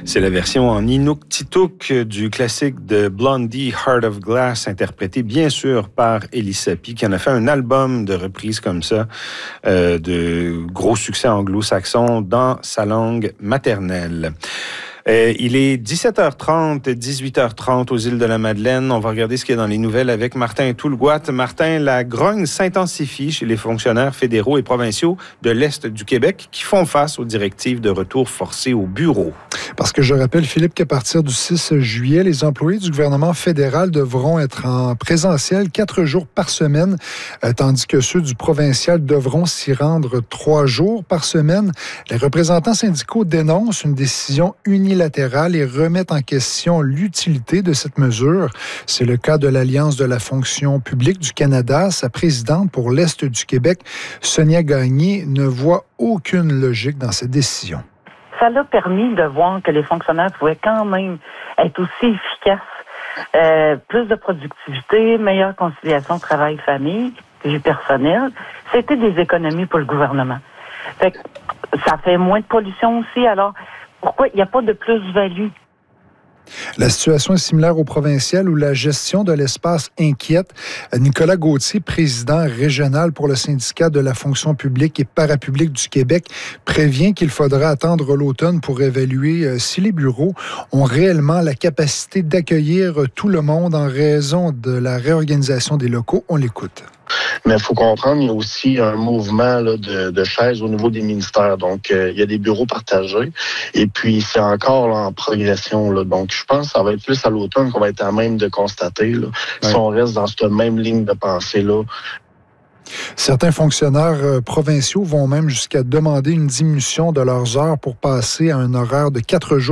C'est la version en Inuktitut du classique de Blondie, Heart of Glass, interprété bien sûr par Elie Sapi, qui en a fait un album de reprises comme ça, de gros succès anglo-saxon dans sa langue maternelle. Il est 17h30, 18h30 aux îles de la Madeleine. On va regarder ce qu'il y a dans les nouvelles avec Martin Toulgoat. Martin, la grogne s'intensifie chez les fonctionnaires fédéraux et provinciaux de l'Est du Québec qui font face aux directives de retour forcé au bureau. Parce que je rappelle, Philippe, qu'à partir du 6 juillet, les employés du gouvernement fédéral devront être en présentiel 4 jours par semaine, tandis que ceux du provincial devront s'y rendre 3 jours par semaine. Les représentants syndicaux dénoncent une décision unilatérale et remettent en question l'utilité de cette mesure. C'est le cas de l'Alliance de la fonction publique du Canada. Sa présidente pour l'Est du Québec, Sonia Gagné, ne voit aucune logique dans cette décision. Ça l'a permis de voir que les fonctionnaires pouvaient quand même être aussi efficaces, plus de productivité, meilleure conciliation travail-famille, vie personnelle. C'était des économies pour le gouvernement. Fait que ça fait moins de pollution aussi. Alors, pourquoi il n'y a pas de plus-value? La situation est similaire au provincial où la gestion de l'espace inquiète. Nicolas Gauthier, président régional pour le syndicat de la fonction publique et parapublique du Québec, prévient qu'il faudra attendre l'automne pour évaluer si les bureaux ont réellement la capacité d'accueillir tout le monde en raison de la réorganisation des locaux. On l'écoute. Mais il faut comprendre, il y a aussi un mouvement là, de chaises au niveau des ministères. Donc, il y a des bureaux partagés. Et puis, c'est encore là, en progression. Là. Donc, je pense que ça va être plus à l'automne qu'on va être à même de constater là, si on reste dans cette même ligne de pensée-là. Certains fonctionnaires provinciaux vont même jusqu'à demander une diminution de leurs heures pour passer à un horaire de 4 jours